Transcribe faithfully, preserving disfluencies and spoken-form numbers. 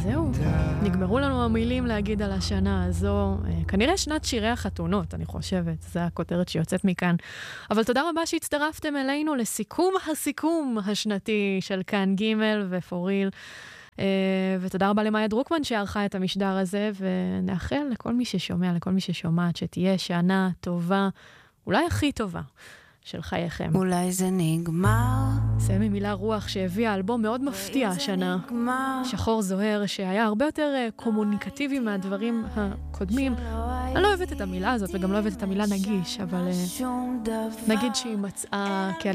זהו, נגמרו לנו המילים להגיד על השנה הזו, כנראה שנת שירי החתונות, אני חושבת, זו הכותרת שיוצאת מכאן. אבל תודה רבה שהצטרפתם אלינו לסיכום הסיכום השנתי של כאן ג' ופוריל, ותודה רבה למאיה דרוקמן שערכה את המשדר הזה, ונאחל לכל מי ששומע, לכל מי ששומעת, שתהיה שנה טובה, אולי הכי טובה. של חייכם. אולי זה נגמר. זה ממילה רוח שהביאה אלבום מאוד מפתיע השנה. שחור זוהר, שהיה הרבה יותר קומוניקטיבי מהדברים הקודמים. אני לא אוהבת את המילה הזאת, וגם לא אוהבת את המילה נגיש, אבל נגיד שהיא מצאה